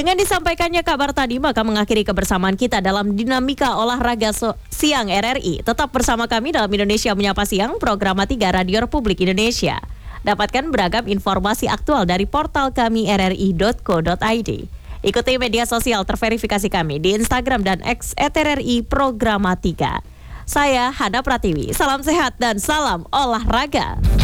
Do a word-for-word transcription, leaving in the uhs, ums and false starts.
Dengan disampaikannya kabar tadi, maka mengakhiri kebersamaan kita dalam Dinamika Olahraga so- Siang R R I. Tetap bersama kami dalam Indonesia Menyapa Siang, program tiga Radio Republik Indonesia. Dapatkan beragam informasi aktual dari portal kami r r i dot co dot i d. Ikuti media sosial terverifikasi kami di Instagram dan X at R R I Programa tiga. Saya Hana Pratiwi, salam sehat dan salam olahraga.